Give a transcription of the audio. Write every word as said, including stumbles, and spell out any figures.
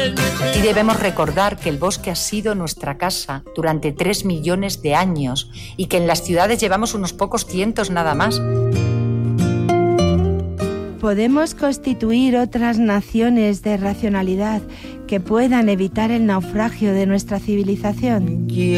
Y debemos recordar que el bosque ha sido nuestra casa durante tres millones de años y que en las ciudades llevamos unos pocos cientos nada más. Podemos constituir otras naciones de racionalidad que puedan evitar el naufragio de nuestra civilización.